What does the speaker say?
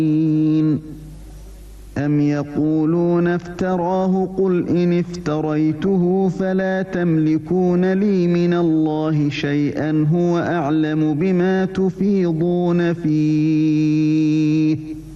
أم يقولون افتراه قل إن افتريته فلا تملكون لي من الله شيئا هو أعلم بما تفيضون فيه